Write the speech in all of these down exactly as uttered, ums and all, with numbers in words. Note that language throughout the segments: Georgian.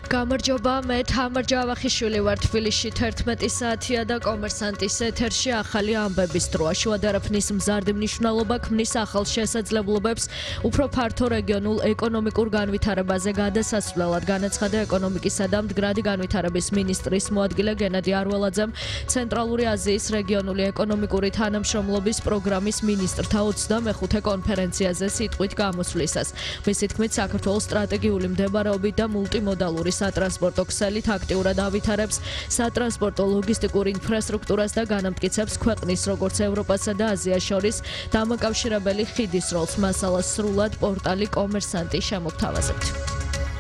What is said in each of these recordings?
გამარჯობა, მე თამარ ჯავახიშვილი ვარ თბილისში თერთმეტი საათია და კომერსანტის ეთერში ახალი ამბების დროა. შუადარაფნის მზარდი მნიშვნელობა ქმნის ახალ შესაძლებლობებს უფრო ფართო რეგიონულ ეკონომიკურ განვითარებაზე გადასასვლელად, განაცხადა ეკონომიკისა და მდგრადი განვითარების მინისტრის მოადგილე გენადი არველაძემ ცენტრალური აზიის რეგიონული ეკონომიკური თანამშრომლობის პროგრამის მინისტრთა ოცდამეხუთე კონფერენციაზე სიტყვით გამოსვლისას. მისი თქმით, საქართველოს სტრატეგიული მდებარეობით და მულტიმოდალური სატრანსპორტო ქსელით აქტიურად ავითარებს სატრანსპორტო ლოგისტიკურ ინფრასტრუქტურას და განამტკიცებს ქვეყნის როგორც ევროპასა და აზიას შორის დამაკავშირებელი ხიდის როლს. მასალას სრულად პორტალი კომერსანტი შემოგთავაზებთ.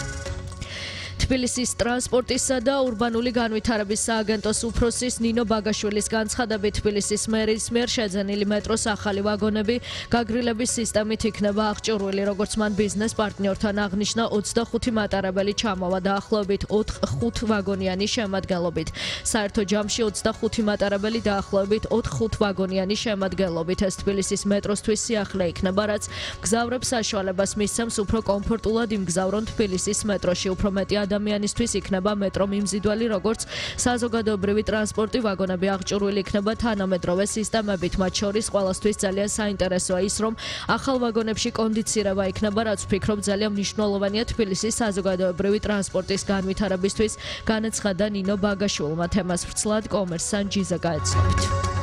თბილისის ტრანსპორტისა და ურბანული განვითარების სააგენტოს უფროსის ნინო ბაგაშვილის განცხადებით, თბილისის მერის მიერ შეძენილი მეტროს ახალი ვაგონები გაგრილების სისტემით იქნება აღჭურვილი, როგორც მან ბიზნეს პარტნიორთან აღნიშნა, ოცდახუთი მატარებელი ჩამოვა დაახლოებით ოთხ ვაგონიანი შემადგენლობით. საერთო ჯამში ოცდახუთი მატარებელი დაახლოებით ოთხ ვაგონიანი შემადგენლობით. ეს თბილისის მეტროსთვის სიახლე იქნება, რაც მგზავრებს საშუალებას მისცემს უფრო კომფორტულად იმგზავრონ თბილისის მეტროში. უფრო მეტი ადამიანისთვის იქნება მეტრო მიმზიდველი, როგორც საზოგადოებრივი ტრანსპორტი ვაგონები აღჭურვილი იქნება თანამედროვე სისტემებით. მათ შორის ყველასთვის ძალიან საინტერესოა ის, რომ ახალ ვაგონებში კონდიცირება იქნება, რაც ვფიქრობ ძალიან მნიშვნელოვანია თბილისის საზოგადოებრივი ტრანსპორტის განვითარებისთვის, განაცხადა ნინო ბაგაშვილმა. თემას ვრცლად კომერსანტ ჯიზა გაეცნობით.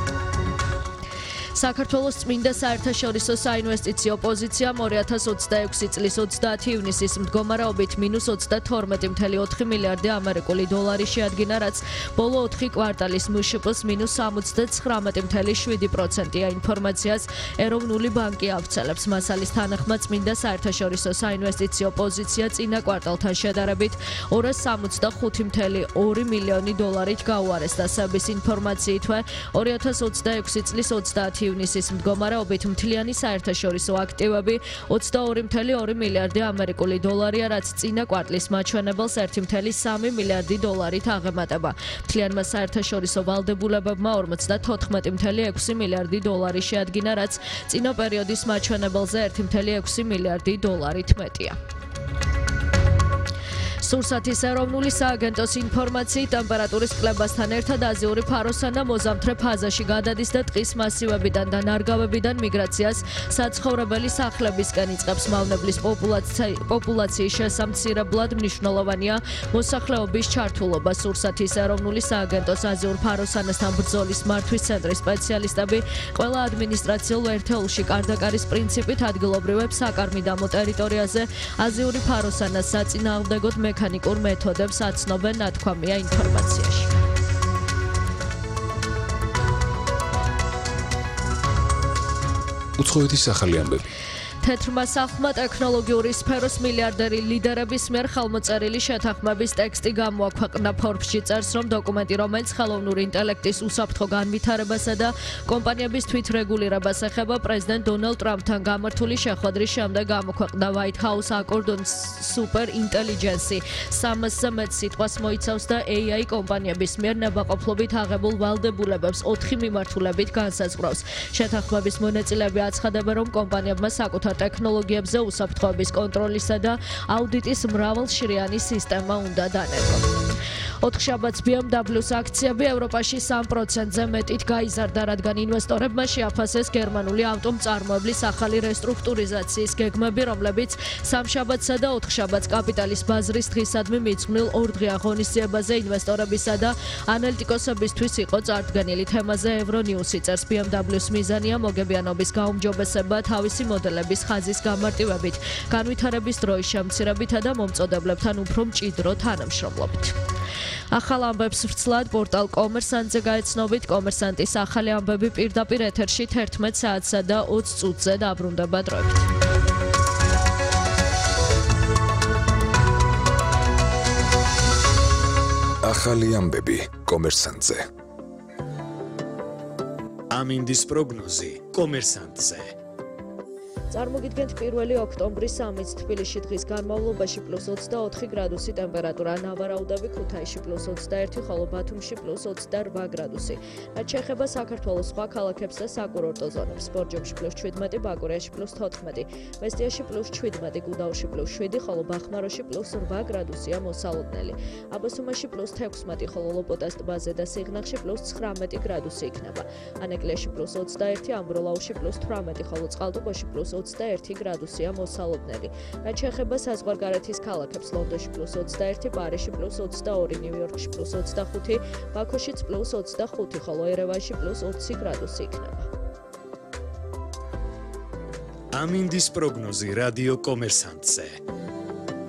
საქართველოს წმინდა საერთაშორისო საინვესტიციო პოზიციამ ორი ათას ოცდაექვსი წლის ოცდაათი ივნისის მდგომარეობით მინუს ოცდათორმეტი ფاصლე ოთხი მილიარდი ამერიკული დოლარი შეადგინა, რაც ბოლო ოთხი კვარტალის მშპ-ს მინუს სამოცდათხრამეტი ფاصლე შვიდი პროცენტია. ინფორმაციას ეროვნული ბანკი ავრცელებს. მასალის თანახმად, წმინდა საერთაშორისო საინვესტიციო პოზიცია წინა კვარტალთან შედარებით ორას სამოცდახუთი ფاصლე ორი მილიონი დოლარით გაუარესდა. საბის ინფორმაციითვე ორი ათას ოცდაექვსი წლის ოცდაათი ივნისის მდგომარეობით მთლიანი საერთაშორისო აქტივები ოცდაორი ფاصლე ორი მილიარდი ამერიკული დოლარია, რაც წინა კვარტლის მაჩვენებელს ერთი ფاصლე სამი მილიარდი დოლარით აღემატება. მთლიანმა საერთაშორისო ვალდებულებებმა ორმოცდათოთხმეტი ფاصლე ექვსი მილიარდი დოლარი შეადგინა, რაც წინა პერიოდის მაჩვენებელზე ერთი ფاصლე ექვსი მილიარდი დოლარით მეტია. სურსათის ეროვნული სააგენტოს ინფორმაციით, ტემპერატურის კლებასთან ერთად აზიური ფაროსან და მოზამთრე ფაზაში გადადის და ტყის მასივებიდან და ნარგავებიდან მიგრაციას საცხოვრებელი სახლებისკენ იწყებს. მავნებლის პოპულაციის შესამცირებლად მნიშვნელოვანია მოსახლეობის ჩართულობა. სურსათის ეროვნული სააგენტოს აზიურ ფაროსანასთან ბრძოლის მართვის ცენტრის სპეციალისტები ყველა ადმინისტრაციულ ერთეულში კარდაკარის პრინციპით ადგილობრივებ საკარმიდამო ტერიტორიაზე აზიური ფაროსანას საწინააღმდეგოდ მექანიკურ მეთოდებს აცნობენ, ნათქვამია ინფორმაციაში. უცხოეთის ახალი ამბები. თეთრმა სახლმა ტექნოლოგიური სფეროს მილიარდერი ლიდერების მიერ ხელმოწერილი შეთანხმების ტექსტი გამოაქვეყნა. Forbes-ში წერს, რომ დოკუმენტი, რომელიც ხელოვნური ინტელექტის უსაფრთხო განვითარებასა და კომპანიების თვითრეგულირებას ეხება, პრეზიდენტ დონალდ ტრამპთან გამართული შეხვედრის შემდეგ გამოქვეყნდა. White House Accord on Super Intelligence სამასზე მეტ სიტყვას მოიცავს და ეი აი კომპანიების მიერ ნებაყოფლობით აღებულ ვალდებულებებს ოთხი მიმართულებით განსაზღვრავს. შეთანხმების მონაწილეები აცხადებენ, რომ კომპანიებმა საკუთარ ტექნოლოგიებზე უსაფრთხოების კონტროლისა და აუდიტის მრავალშრიანი სისტემა უნდა დანერგონ. ოთხშაბათს ბი ემ დაბლიუს აქციები ევროპაში სამ პროცენტზე მეტით გაიზარდა, რადგან ინვესტორებმა შეაფასეს გერმანული ავტომწარმოებლის ახალი რესტრუქტურიზაციის გეგმები, რომლებიც სამშაბათსა და ოთხშაბათს კაპიტალის ბაზრის დღისადმი მიძღვნილ ორდღიან ღონისძიებაზე ინვესტორებისა და ანალიტიკოსებისთვის იყო წარდგენილი. თემაზე ევრონიუსი წერს, ბი ემ დაბლიუს მიზანია მოგებიანობის გაუმჯობესება თავისი მოდელების ხაზის გამარტივებით, განვითარების დროის შემცირებითა და მომწოდებლებთან უფრო მჭიდრო თანამშრომლობით. ახალ ამბებს ვრცლად პორტალ კომერსანტზე გაეცნობით. კომერსანტის ახალი ამბები პირდაპირ ეთერში თერთმეტ საათსა და ოცი წუთზე დაბრუნდება დროებით. ახალი ამბები კომერსანტზე. ამინდის პროგნოზი კომერსანტზე. წარმოგიდგენთ პირველი ოქტომბრის სამიც თბილისში დღის განმავლობაში პლუს ოცდაოთხი გრადუსი ტემპერატურა, ნავარაუდები ქუთაისში პლუს ოცდაერთი, ხოლო ბათუმში პლუს ოცდარვა გრადუსი. რაც შეეხება საქართველოს სხვა ქალაქებს და საკურორტო ზონებს, ბორჯომში პლუს შვიდმეტი, ბაკურიაში პლუს თოთხმეტი, მესტიაში პლუს შვიდმეტი, გუდაუთში პლუს შვიდი, ხოლო ბახმაროში პლუს რვა გრადუსია მოსალოდნელი. აბასუმაში პლუს თექვსმეტი, ხოლო ლოპოტას ტბაზე და სიღნაღში პლუს ცხრამეტი გრადუსი იქნება. ანეკლიაში პლუს ოცდაერთი, ამბროლაუში პლუს თვრამეტი, ხოლო წყალტუბოში პლუს ოცდაერთი გრადუსია მოსალოდნელი. რაც შეეხება საზღვარგარეთის ქალაქებს, ლონდონში პლუს ოცდაერთი, პარიზში პლუს ოცდაორი, ნიუ-იორკში პლუს ოცდახუთი, ბაქოშიც პლუს ოცდახუთი, ხოლო ერევანში პლუს ოცი გრადუსი იქნება. ამინდის პროგნოზი რადიო კომერსანტზე.